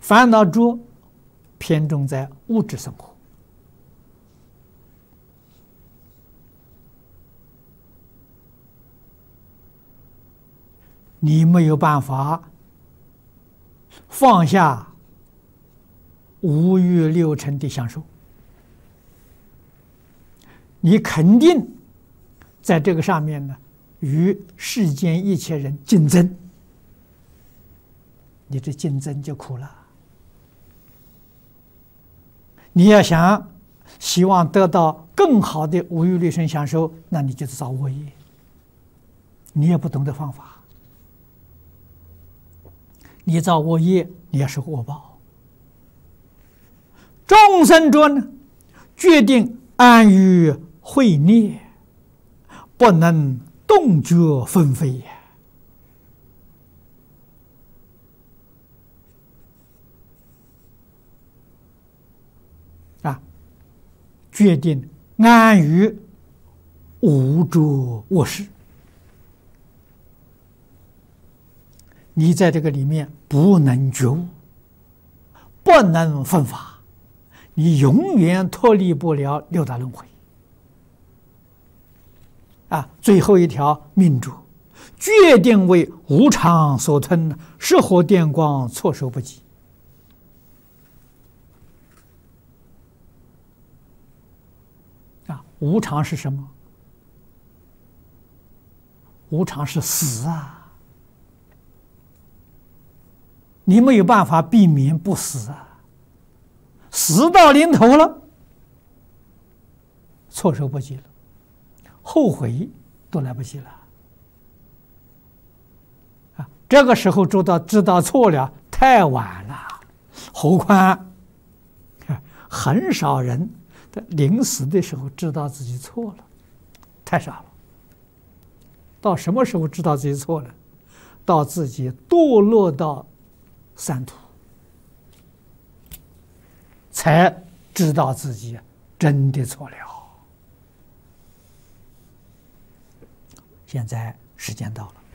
烦恼着偏重在物质生活。你没有办法放下五欲六尘的享受，你肯定在这个上面呢，与世间一切人竞争，你这竞争就苦了。你要希望得到更好的五欲六尘享受，那你就是造恶业，你也不懂得方法。你造恶业，你要受恶报。众生着呢，决定安于慧涅，不能动觉纷飞也。决定安于无着恶事。你在这个里面不能觉悟，不能分法，你永远脱离不了六道轮回。最后一条命主，决定为无常所吞，是火电光措手不及。无常是什么？无常是死啊！你没有办法避免不死啊！死到临头了，措手不及了，后悔都来不及了。这个时候知道错了，太晚了。何况很少人在临死的时候知道自己错了，太少了。到什么时候知道自己错了？到自己堕落到三途，才知道自己真的错了。现在时间到了。